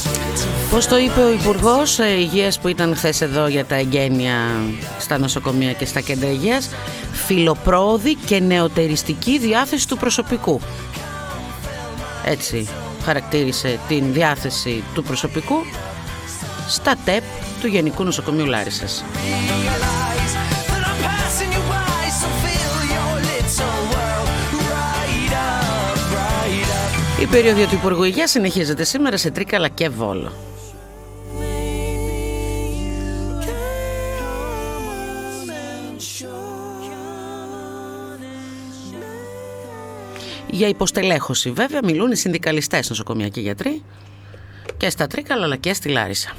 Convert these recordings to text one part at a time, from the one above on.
Πώς το είπε ο Υπουργός Υγείας που ήταν χθες εδώ για τα εγγένεια στα νοσοκομεία και στα κέντρα υγείας? Φιλοπρόοδη και νεοτεριστική διάθεση του προσωπικού. Έτσι χαρακτήρισε την διάθεση του προσωπικού στα ΤΕΠ του Γενικού Νοσοκομείου Λάρισσας. Η περίοδο του Υπουργού Υγείας συνεχίζεται σήμερα σε Τρίκαλα και Βόλο. Για υποστελέχωση βέβαια μιλούν οι συνδικαλιστές νοσοκομιακοί γιατροί και στα Τρίκαλα αλλά και στη Λάρισα.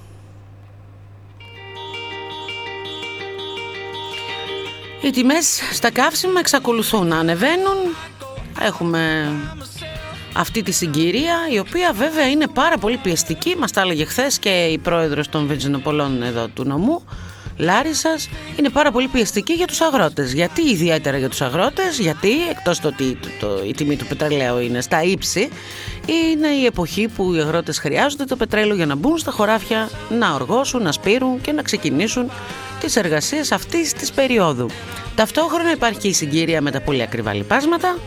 Οι τιμές στα καύσιμα εξακολουθούν να ανεβαίνουν. Έχουμε αυτή τη συγκυρία, η οποία βέβαια είναι πάρα πολύ πιεστική. Μας τα έλεγε χθες και η πρόεδρος των Βενζινοπολών εδώ του νομού Λάρισσας. Είναι πάρα πολύ πιεστική για τους αγρότες. Γιατί ιδιαίτερα για τους αγρότες? Γιατί εκτός το ότι η τιμή του πετρελαίου είναι στα ύψη, είναι η εποχή που οι αγρότες χρειάζονται το πετρέλαιο για να μπουν στα χωράφια, να οργώσουν, να σπείρουν και να ξεκινήσουν τις εργασίες αυτής της περίοδου. Ταυτόχρονα υπάρχει και η συγκυρία με τα πολύ ακριβά λιπάσματα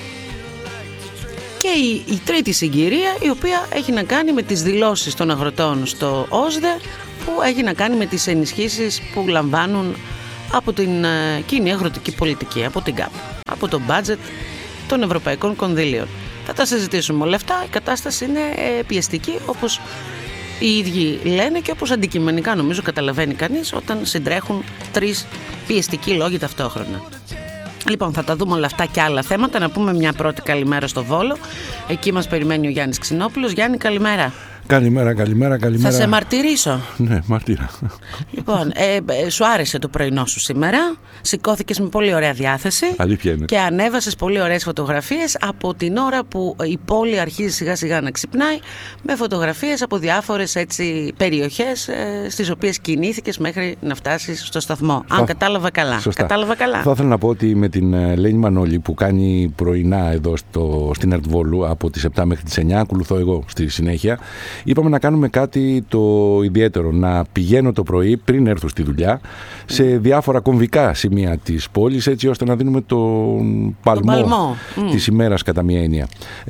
και η τρίτη συγκυρία, η οποία έχει να κάνει με τις δηλώσεις των αγροτών στο ΟΣΔΕ, που έχει να κάνει με τις ενισχύσεις που λαμβάνουν από την κοινή αγροτική πολιτική, από την ΚΑΠ, από το μπάτζετ των ευρωπαϊκών κονδυλίων. Θα τα συζητήσουμε όλα αυτά. Η κατάσταση είναι πιεστική, όπως οι ίδιοι λένε και όπως αντικειμενικά νομίζω καταλαβαίνει κανείς όταν συντρέχουν τρεις πιεστικοί λόγοι ταυτόχρονα. Λοιπόν, θα τα δούμε όλα αυτά και άλλα θέματα. Να πούμε μια πρώτη καλημέρα στο Βόλο. Εκεί μας περιμένει ο Γιάννης Ξινόπουλος. Γιάννη, καλημέρα. Καλημέρα. Θα σε μαρτυρήσω. Ναι, μαρτύρα. Λοιπόν, σου άρεσε το πρωινό σου σήμερα. Σηκώθηκες με πολύ ωραία διάθεση. Αλήθεια είναι. Και ανέβασες πολύ ωραίες φωτογραφίες από την ώρα που η πόλη αρχίζει σιγά σιγά να ξυπνάει, με φωτογραφίες από διάφορες έτσι περιοχές στις οποίες κινήθηκες μέχρι να φτάσεις στο σταθμό. Αν κατάλαβα καλά. Κατάλαβα καλά. Θα ήθελα να πω ότι με την Ελένη Μανώλη που κάνει πρωινά εδώ στην ΕΡΤ Βόλου από τις 7 μέχρι τις 9, ακολουθώ εγώ στη συνέχεια. Είπαμε να κάνουμε κάτι το ιδιαίτερο, να πηγαίνω το πρωί πριν έρθω στη δουλειά σε διάφορα κομβικά σημεία της πόλης, έτσι ώστε να δίνουμε τον παλμό της ημέρας κατά μία έννοια.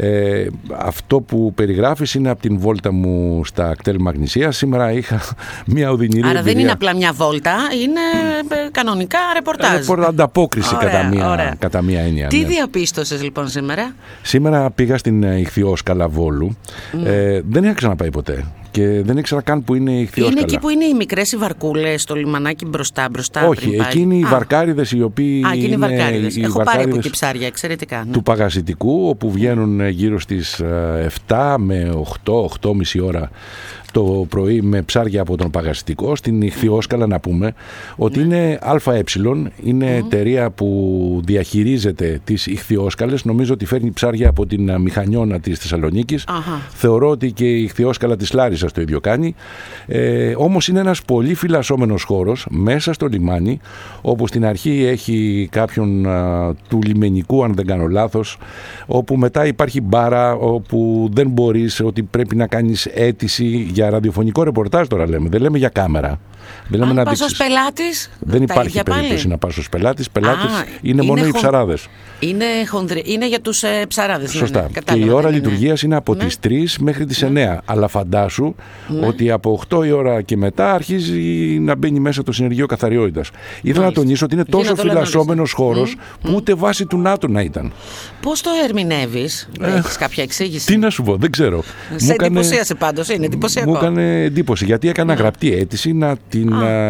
Αυτό που περιγράφεις είναι από την βόλτα μου στα κτέλ Μαγνησίας. Σήμερα είχα μια οδυνηρή εμπειρία. Άρα δεν είναι απλά μια βόλτα, είναι κανονικά ρεπορτάζ. Ανταπόκριση κατά μία έννοια. Τι διαπίστωσες λοιπόν σήμερα? Σήμερα πήγα στην Ιχθυόσκαλα Βόλου. Δεν είχα ξαναπάει ποτέ και δεν ήξερα καν που είναι η Ιχθυόσκαλα. Είναι εκεί που είναι οι μικρές οι βαρκούλες στο λιμανάκι μπροστά. Όχι, εκεί είναι οι βαρκάριδες οι οποίοι. Εκεί είναι οι βαρκάριδες. Έχω πάρει από εκεί ψάρια, εξαιρετικά. Ναι. Του Παγασιτικού, όπου βγαίνουν γύρω στις 7 με 8-8,5 ώρα το πρωί με ψάρια από τον Παγασιτικό. Στην Ιχθυόσκαλα να πούμε ότι είναι ΑΕ, είναι εταιρεία που διαχειρίζεται τις Ιχθυόσκαλες. Νομίζω ότι φέρνει ψάρια από την Μηχανιώνα της Θεσσαλονίκης. Θεωρώ ότι και η Ιχθυόσκαλα της Λάρισσας το ίδιο κάνει. Όμως είναι ένας πολύ φυλασσόμενος χώρος μέσα στο λιμάνι, όπου στην αρχή έχει κάποιον του λιμενικού, αν δεν κάνω λάθος, όπου μετά υπάρχει μπάρα, όπου δεν μπορείς, ότι πρέπει να κάνεις αίτηση για ραδιοφωνικό ρεπορτάζ. Τώρα λέμε, δεν λέμε για κάμερα. Αν πας ως πελάτης, δεν υπάρχει περίπτωση να πας ως πελάτης. Πελάτες είναι μόνο οι ψαράδες. Είναι για τους ψαράδες. Σωστά. Ναι. Και η ώρα λειτουργίας είναι από τις 3 μέχρι τις 9. Αλλά φαντάσου ότι από 8 η ώρα και μετά αρχίζει να μπαίνει μέσα το συνεργείο καθαριότητας. Ήθελα να τονίσω ότι είναι τόσο φυλασσόμενος χώρος που ούτε βάση του ΝΑΤΟ να ήταν. Πώς το ερμηνεύεις? Έχεις κάποια εξήγηση? Τι να σου πω, δεν ξέρω. Σε εντυπωσίασε πάντως, είναι εντυπωσιακό. Μου έκανε εντύπωση γιατί έκανα γραπτή αίτηση να την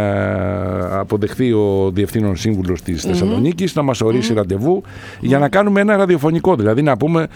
αποδεχθεί ο Διευθύνων Σύμβουλος της Θεσσαλονίκης, να μας ορίσει ραντεβού για να κάνουμε ένα ραδιοφωνικό. Δηλαδή να πούμε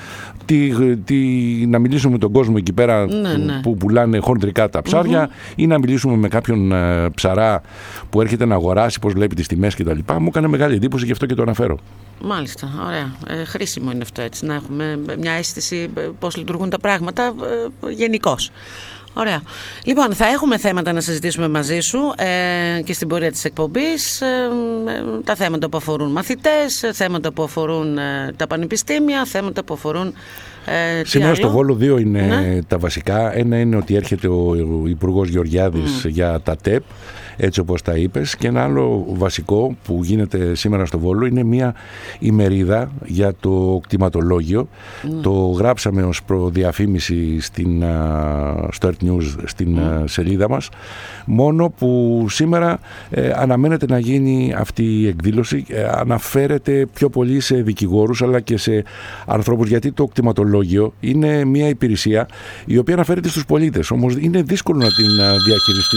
να μιλήσουμε με τον κόσμο εκεί πέρα που πουλάνε χοντρικά τα ψάρια ή να μιλήσουμε με κάποιον ψαρά που έρχεται να αγοράσει, πώς βλέπει τις τιμές κτλ. Μου έκανε μεγάλη εντύπωση, γι' αυτό και το αναφέρω. Μάλιστα, ωραία. Χρήσιμο είναι αυτό, έτσι, να έχουμε μια αίσθηση πώς λειτουργούν τα πράγματα γενικώς. Ωραία. Λοιπόν, θα έχουμε θέματα να συζητήσουμε μαζί σου και στην πορεία της εκπομπής. Τα θέματα που αφορούν μαθητές, θέματα που αφορούν τα πανεπιστήμια, θέματα που αφορούν Σήμερα στο Βόλο 2 είναι τα βασικά. Ένα είναι ότι έρχεται ο Υπουργός Γεωργιάδης για τα ΤΕΠ, έτσι όπως τα είπες, και ένα άλλο βασικό που γίνεται σήμερα στο Βόλο είναι μια ημερίδα για το κτηματολόγιο. Το γράψαμε ως προδιαφήμιση στο Earth News στην σελίδα μας, μόνο που σήμερα αναμένεται να γίνει αυτή η εκδήλωση. Αναφέρεται πιο πολύ σε δικηγόρους αλλά και σε ανθρώπους, γιατί το κτηματολόγιο είναι μια υπηρεσία η οποία αναφέρεται στους πολίτες, όμως είναι δύσκολο να την διαχειριστεί.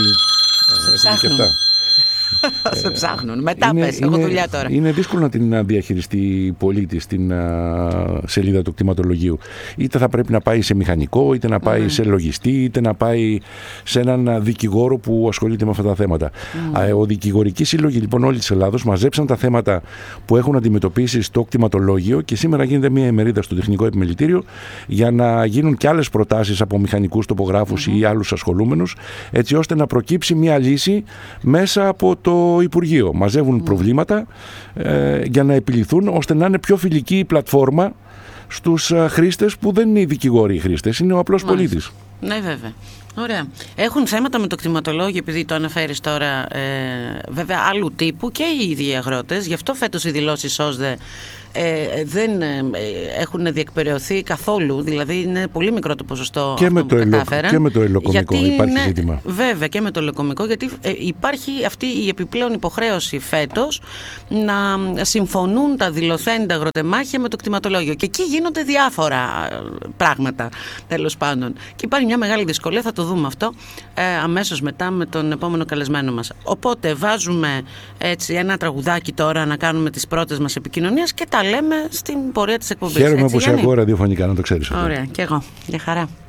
Σε ψάχνουν. Μετά πες, έχω δουλειά τώρα. Είναι δύσκολο να την διαχειριστεί πολίτη στην σελίδα του κτηματολογίου. Είτε θα πρέπει να πάει σε μηχανικό, είτε να πάει σε λογιστή, είτε να πάει σε έναν δικηγόρο που ασχολείται με αυτά τα θέματα. Ο δικηγορικοί σύλλογοι λοιπόν όλη της Ελλάδος μαζέψαν τα θέματα που έχουν αντιμετωπίσει στο κτηματολόγιο και σήμερα γίνεται μια ημερίδα στο Τεχνικό Επιμελητήριο για να γίνουν και άλλες προτάσεις από μηχανικούς, τοπογράφους ή άλλους ασχολούμενους, έτσι ώστε να προκύψει μια λύση μέσα από το Υπουργείο. Μαζεύουν προβλήματα για να επιληθούν, ώστε να είναι πιο φιλική η πλατφόρμα στους χρήστες που δεν είναι οι δικηγόροι οι χρήστες, είναι ο απλός πολίτης. Ναι, βέβαια. Ωραία. Έχουν θέματα με το κτηματολόγιο, επειδή το αναφέρεις τώρα, βέβαια άλλου τύπου και οι ίδιοι αγρότες. Γι' αυτό φέτος οι δηλώσεις ΩΣΔΕ δεν έχουν διεκπεραιωθεί καθόλου. Δηλαδή είναι πολύ μικρό το ποσοστό και αυτό που κατάφεραν. Και με το ελοκομικό υπάρχει ζήτημα. Βέβαια, και με το ελοκομικό, γιατί υπάρχει αυτή η επιπλέον υποχρέωση φέτος να συμφωνούν τα δηλωθέντα αγροτεμάχια με το κτηματολόγιο. Και εκεί γίνονται διάφορα πράγματα, τέλος πάντων. Και υπάρχει μια μεγάλη δυσκολία, θα το δούμε αυτό αμέσως μετά με τον επόμενο καλεσμένο μας. Οπότε βάζουμε έτσι ένα τραγουδάκι τώρα να κάνουμε τις πρώτες μας επικοινωνίες και τα λέμε στην πορεία της εκπομπής. Χαίρομαι που σε ακούω ραδιοφωνικά, να το ξέρεις. Ωραία, και εγώ. Για χαρά.